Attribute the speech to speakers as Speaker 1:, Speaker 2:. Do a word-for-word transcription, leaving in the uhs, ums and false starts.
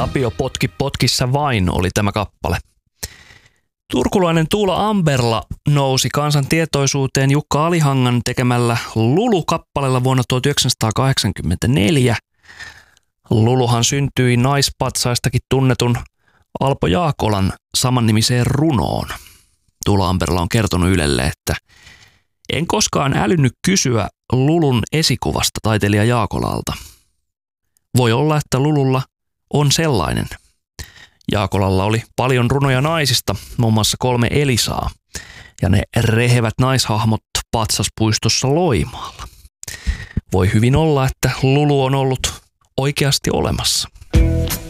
Speaker 1: Tapio potki potkissa vain oli tämä kappale. Turkulainen Tuula Amberla nousi kansan tietoisuuteen Jukka Alihangan tekemällä Lulu-kappaleella vuonna tuhatyhdeksänsataakahdeksankymmentäneljä. Luluhan syntyi naispatsaistakin tunnetun Alpo Jaakolan samannimiseen runoon. Tuula Amberla on kertonut Ylelle, että en koskaan älynnyt kysyä Lulun esikuvasta taiteilija Jaakolalta. Voi olla, että Lululla on sellainen. Jaakolalla oli paljon runoja naisista, muun muassa kolme Elisaa, ja ne rehevät naishahmot patsaspuistossa Loimaalla. Voi hyvin olla, että Lulu on ollut oikeasti olemassa.